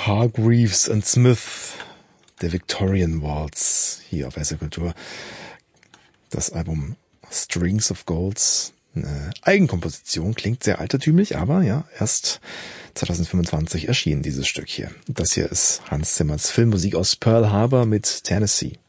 Hargreaves and Smith, der Victorian Waltz, hier auf SR Kultur. Das Album Strings of Golds, eine Eigenkomposition, klingt sehr altertümlich, aber ja, erst 2025 erschien dieses Stück hier. Das hier ist Hans Zimmers Filmmusik aus Pearl Harbor mit Tennessee.